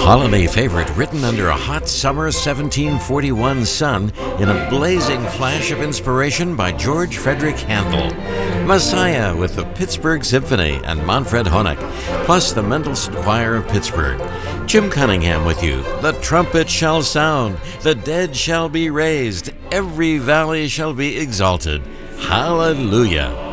holiday favorite written under a hot summer 1741 sun in a blazing flash of inspiration by George Frederick Handel. Messiah with the Pittsburgh Symphony and Manfred Honeck, plus the Mendelssohn Choir of Pittsburgh. Jim Cunningham with you. The trumpet shall sound, the dead shall be raised, every valley shall be exalted. Hallelujah.